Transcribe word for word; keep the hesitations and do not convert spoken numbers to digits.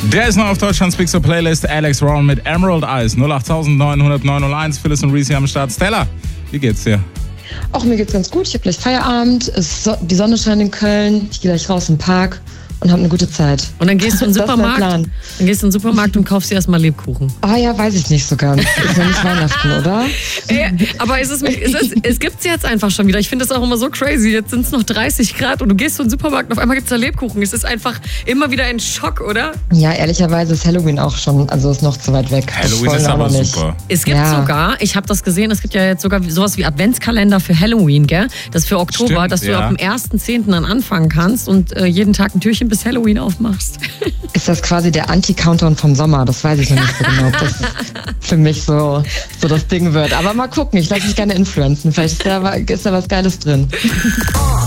Der ist noch auf Deutschlands Big Show Playlist. Alex Round mit Emerald Eyes. null acht neun null null null eins. Phyllis und Reese am Start. Stella, wie geht's dir? Auch mir geht's ganz gut. Ich habe gleich Feierabend. Es so, die Sonne scheint in Köln. Ich gehe gleich raus im Park und habe eine gute Zeit. Und dann gehst du in den Supermarkt, dann gehst du in den Supermarkt und kaufst dir erstmal Lebkuchen. Ah ja, weiß ich nicht so ganz. Ist ja nicht Weihnachten, oder? Ey, aber ist es, ist es, es gibt's jetzt einfach schon wieder. Ich finde das auch immer so crazy. Jetzt sind es noch dreißig Grad und du gehst in den Supermarkt und auf einmal gibt's da Lebkuchen. Es ist einfach immer wieder ein Schock, oder? Ja, ehrlicherweise ist Halloween auch schon, also ist noch zu weit weg. Halloween ist aber nicht. Super. Es gibt ja. sogar, ich habe das gesehen, es gibt ja jetzt sogar sowas wie Adventskalender für Halloween, gell? Das für Oktober, Stimmt, dass du ja. ab dem ersten zehnten dann anfangen kannst und äh, jeden Tag ein Türchen bis Halloween aufmachst. Ist das quasi der Anti-Countdown vom Sommer? Das weiß ich noch nicht so genau, ob das für mich so, so das Ding wird. Aber mal gucken, ich lasse mich gerne influenzen. Vielleicht ist da, ist da was Geiles drin.